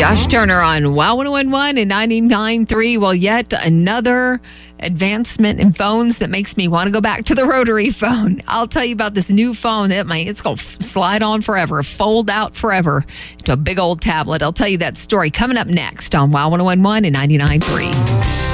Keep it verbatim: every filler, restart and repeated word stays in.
Josh Turner on Wow one oh one point one and ninety-nine point three. Well, yet another advancement in phones that makes me want to go back to the rotary phone. I'll tell you about this new phone that my it's going to slide on forever, fold out forever into a big old tablet. I'll tell you that story coming up next on Wow one oh one point one and ninety-nine point three.